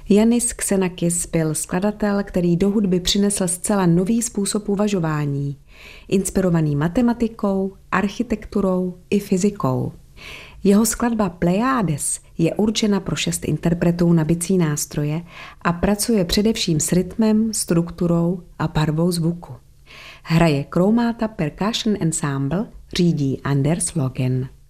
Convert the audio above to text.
Yannis Xenakis byl skladatel, který do hudby přinesl zcela nový způsob uvažování, inspirovaný matematikou, architekturou i fyzikou. Jeho skladba Pleiades je určena pro 6 interpretů na bicí nástroje a pracuje především s rytmem, strukturou a barvou zvuku. Hraje Chromata Percussion Ensemble, řídí Anders Logen.